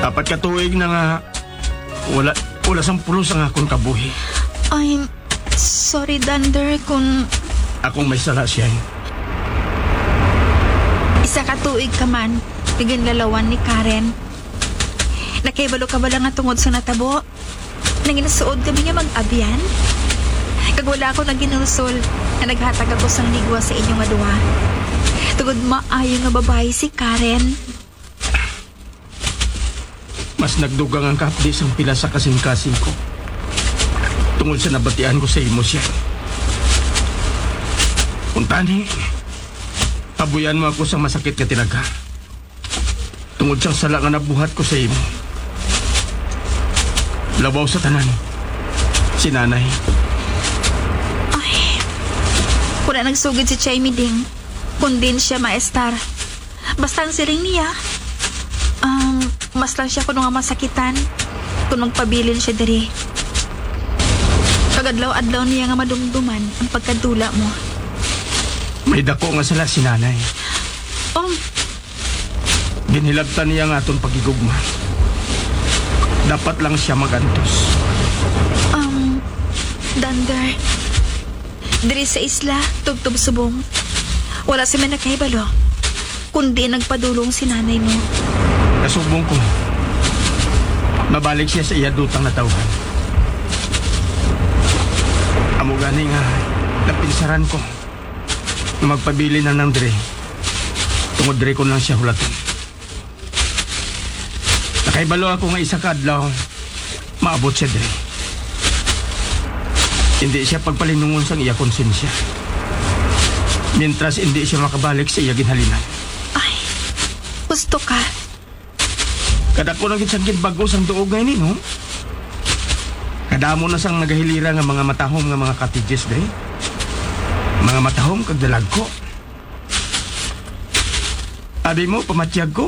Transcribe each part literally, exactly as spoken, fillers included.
Apat ka tuig na nga wala wala sang pulos ang akong kabuhi. I'm sorry, Dunder, kung Akong may sala siya. isa ka tuig ka man, lalawan ni Karen. Nakaibalo ka ba lang nga tungod sa natabo? Nang inasuod kami nga mag-abyan? Kag wala ako nang ginusol na naghatag ako sang ligwa sa inyong aduwa. Tugod maayo nga babae si Karen. Mas nagdugang ang kapdi sang pila sa kasing-kasing ko. Tungod sa nabatian ko sa imo siya. Untani, pabuyan mo ako sa masakit ka tinaga. Tungod sa sala nga nabuhat ko sa imo. Labaw sa tanan, si nanay. Ay, kung na nagsugid si Chay Miding, kung din siya maestar. Basta ang siling niya, um, mas lang siya kuno nga masakitan kung magpabilin siya diri. Kagadlaw-adlaw niya nga madumduman ang pagkadula mo. May dako nga sila si nanay. Um, Ginhilabtan niya nga atong pagigugma. Dapat lang siya magantos. um, Dunder, diri sa isla, tugtub subong. Wala si man nakahibalo, kundi nagpadulong si nanay mo. Nasubong ko. Mabalik siya sa iyadutang na tawhan. Amo gani nga, napinsaran ko. Magpabili na ng dre. Tungod dre ko lang siya hulaton. Nakaibalo ako nga isa ka adlaw, maabot siya dre. Hindi siya pagpalinungon sang iya konsensya. Mientras hindi siya makabalik sa iya ginhalinan. Ay, gusto ka. Kada ko nang gitsangkin bago sang tuog ngayon, no? Kadamo na sang nagahilira nga mga matahom nga mga cottages dre. Mga matahom kag dalag ko. Adi mo, pamatyag ko.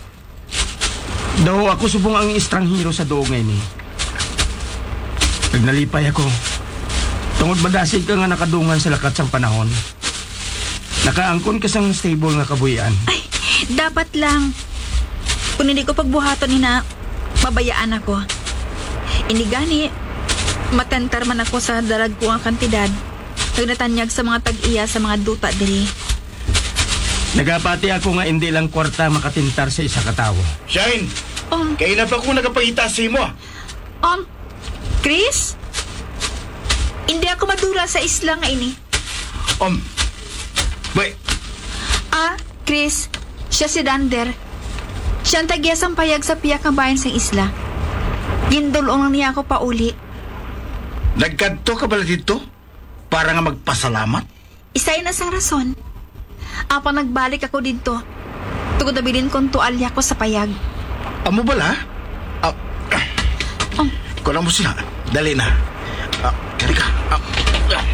Daw ako subong ang estranghero sa doong ngayon eh. Pag nalipay ako, tungod madasig ka nga nakadungan sa lakat sang panahon. Nakaangkon ka sang stable nga kabuhian. Ay, dapat lang. Kung hindi ko pagbuhaton ni na, mabayaan ako. Hindi gani, matentar man ako sa dalag ko ang kantidad. Nagnatanyag sa mga tag-iya sa mga duta diri. Nagapati ako nga hindi lang kwarta makatintar sa isa katawo. Shine! Um, Kaya na pa ko nagapahita sa imo. um, Chris? Hindi ako madura sa isla nga ini. Um, bay, Ah, Chris, siya si Dunder. Siya ang tagya sang payag sa piyak nga bayan sa isla. Gindulong niya ako pauli. nagkadto ka pala dito? Para nga magpasalamat? Isay na sang rason. Apang nagbalik ako dito, tugod abilin kong tualya ko sa payag. Amo bala? Ah, Um, kulang mo siya. Dali na. Ah, kali ka. Ah, ah.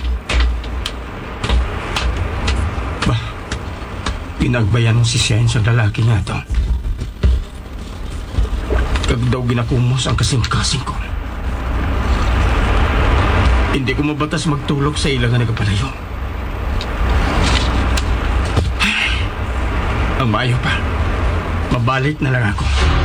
Ba, pinagbayan mo si Shane sa lalaki nga to. Kag daw ginakumos ang kasing-kasing ko. Hindi ko mabatas magtulog sa ilang nga nagapalayo. Ang maayo pa, mabalik na lang ako.